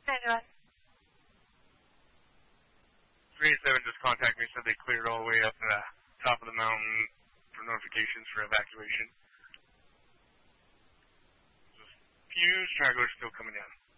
911. 387 just contacted me, said they cleared all the way up to the top of the mountain for notifications for evacuation. Just few stragglers still coming down.